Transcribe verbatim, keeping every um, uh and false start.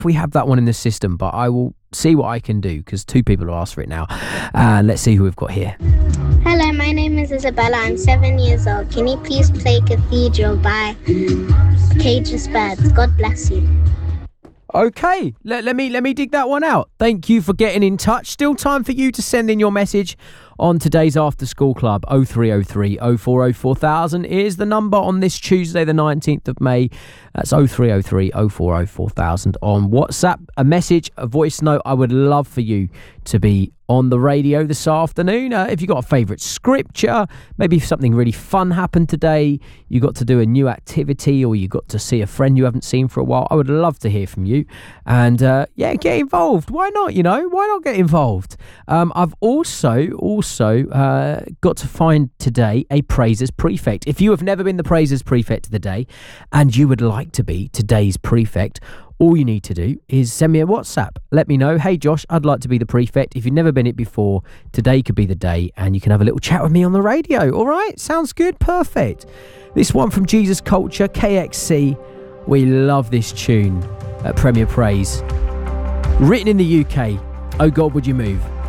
we have that one in the system, but I will see what I can do because two people have asked for it now. And uh, let's see who we've got here. Hello, my name is Isabella. I'm seven years old. Can you please play Cathedral by Cage's Birds? God bless you. Okay, let, let me let me dig that one out. Thank you for getting in touch. Still time for you to send in your message on today's After School Club. oh three oh three oh four oh four thousand is the number on this Tuesday the nineteenth of May. That's oh three oh three oh four oh four thousand on WhatsApp. A message, a voice note. I would love for you to be on the radio this afternoon. Uh, if you've got a favourite scripture, maybe if something really fun happened today, you got to do a new activity, or you got to see a friend you haven't seen for a while, I would love to hear from you. And uh, yeah, get involved. Why not? You know, why not get involved? Um, I've also also uh, got to find today a Praisers Prefect. If you have never been the Praisers Prefect of the day and you would like to be today's prefect, all you need to do is send me a WhatsApp. Let me know, hey Josh, I'd like to be the prefect. If you've never been it before, today could be the day and you can have a little chat with me on the radio. All right, sounds good, perfect. This one from Jesus Culture, K X C. We love this tune at Premier Praise. Written in the U K, Oh God, Would You Move?